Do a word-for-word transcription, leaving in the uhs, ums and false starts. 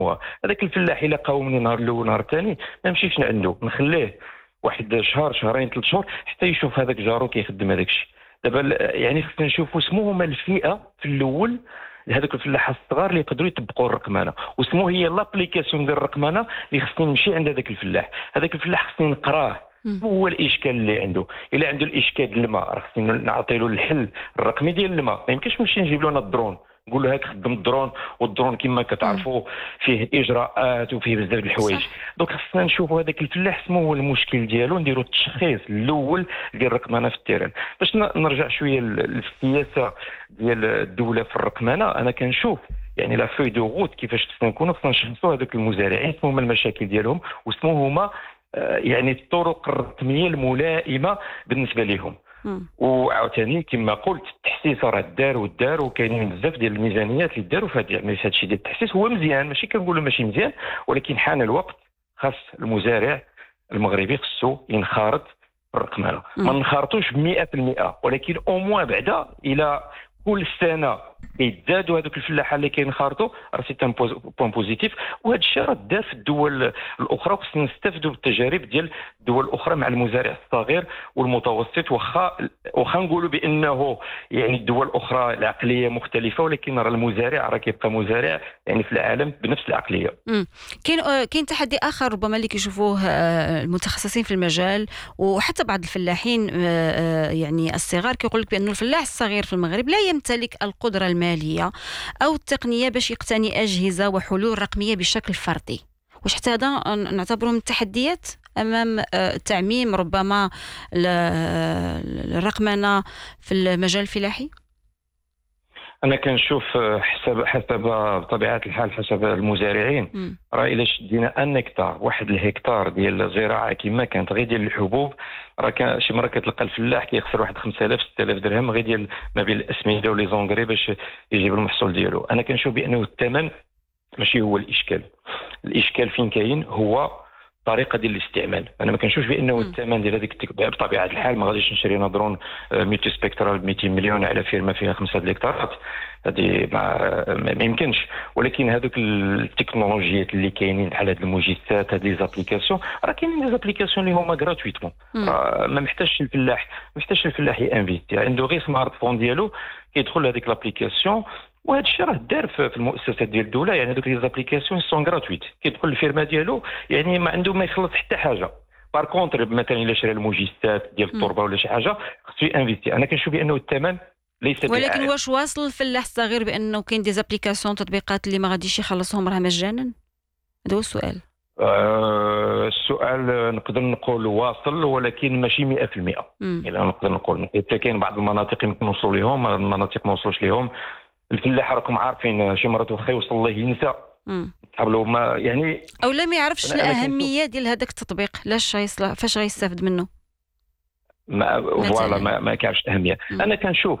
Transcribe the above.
هذاك الفلاح الا قاومني نهار الاول نهار الثاني ما نمشيش عنده، نخليه واحد شهر شهرين ثلاث شهور حتى يشوف هذاك جارو كيخدم هذاك الشيء. دابا ال- يعني خصنا نشوفوا سمو هما الفئه في الاول هذوك الفلاحه الصغار اللي يقدروا يطبقوا الرقمنه، وسمو هي لابليكاسيون ديال الرقمنه اللي خصني نمشي عند هذاك الفلاح. هذاك الفلاح خصني نقراه مم. هو الاشكال اللي عنده. الا عنده الاشكال ديال الماء راه خصني نعطي له الحل الرقمي ديال الماء. ما يمكنش نمشي نجيب له انا الدرون نقول له هاك خدم الدرون، والدرون كما كتعرفوا فيه اجراءات وفيه بزاف د الحوايج. صح. دونك خصنا نشوفوا هذاك الفلاح شنو هو المشكل ديالو، نديروا التشخيص الاول ديال الرقمنه في التيران. باش ن- نرجع شويه لل- للسياسه ديال الدوله في الرقمنه، انا كنشوف يعني لا فوي دو غوت كيفاش خصنا نكونوا، خصنا نشخصوا هذوك المزارعين شنو هما المشاكل ديالهم وشنو هما آه، يعني الطرق الرقميه الملائمه بالنسبه لهم. مم. وعاوتاني كما قلت التحسيس راه دار ودار، وكاينين بزاف ديال الميزانيات اللي داروا في هذا يعني في هذا الشيء ديال التحسيس. هو مزيان، ماشي كنقولوا ماشي مزيان، ولكن حان الوقت خاص المزارع المغربي خصو ينخرط في الرقمنه. مم. ما نخرطوش مئة بالمئة، ولكن او موان بعدا الى كل سنه كيتزادوا هذوك الفلاحه اللي كينخرطوا راه سي ان بوان بوزيتيف. وهذا الشيء راه دار في الدول الاخرى، وخصنا نستافدوا بالتجارب ديال الدول الاخرى مع المزارع الصغير والمتوسط. واخا واخا نقولوا بانه يعني الدول الاخرى العقليه مختلفه، ولكن راه المزارع راه كيبقى مزارع يعني في العالم بنفس العقليه. مم. كاين آه، كاين تحدي اخر ربما اللي كيشوفوه آه، المتخصصين في المجال وحتى بعض الفلاحين آه، آه، يعني الصغار كيقول لك بان الفلاح الصغير في المغرب لا يمتلك القدره الماليه او التقنيه باش يقتني اجهزه وحلول رقميه بشكل فردي. واش حتى هذا نعتبره من التحديات امام آه، تعميم ربما ل- الرقمنه في المجال الفلاحي؟ انا كنشوف آه، حسب حسب بطبيعه الحال حسب المزارعين. مم. راه الا شدينا ان هكتار واحد الهكتار ديال الزراعه كما كانت غير ديال الحبوب، راه كان شي مره كتلقى الفلاح كيخسر واحد خمسة آلاف ستة آلاف درهم غير ديال ما بين الاسمده ولي زونغري باش يجيب المحصول ديالو. انا كنشوف بانه الثمن ماشي هو الاشكال. الاشكال فين كاين هو الطريقه ديال الاستعمال. انا ما كنشوفش بانه مم. الثمن ديال هذيك التك- بطبيعه الحال ما غاديش نشري انا درون آه، ميتو سبيكترال ب مئتين مليون على فيرما فيها خمسة د الهكتارات. هذه ما, ما ما يمكنش. ولكن هذوك التكنولوجيات اللي كاينين بحال هاد المجسات هاد لي زابليكاسيون، راه كاينين لي زابليكاسيون اللي هما غراتويتمون. مم. ما محتاجش الفلاح ما محتاجش الفلاح ينفيستي، عنده غير سمارت فون ديالو كيدخل هذيك لابليكاسيون. وهذا الشيء راه دار في في المؤسسات ديال الدوله. يعني هذوك لي زابليكاسيون سون غراتويت، كيدخل الفيرما ديالو يعني ما عنده ما يخلص حتى حاجه. بار كونتر مثلا الا شرى المجسات ديال مم. التربه ولا شي حاجه خصو انفيستي. انا كنشوف بانه الثمن ليس ولكن بالعائد. واش واصل الفلاح الصغير بانه كاين دي زابليكاسيون تطبيقات اللي ما غاديش يخلصهم راه مجانا؟ هذا هو السؤال. آه السؤال نقدر نقول واصل، ولكن ماشي مئة بالمئة. مم. يعني نقدر نقول حتى كاين بعض المناطق يمكن نوصلوا لهم، المناطق ما وصلوش لهم. الفلاح راكم عارفين شي مرات واخا يوصل الله ينسى مم. قبل ما يعني. او لا ما يعرفش أنا- أنا كنشوف- الاهميه ديال هذاك التطبيق، لاش غيصلح فاش غيستافد منه ما مثلاً. فوالا ما, ما كانش اهميه. مم. انا كنشوف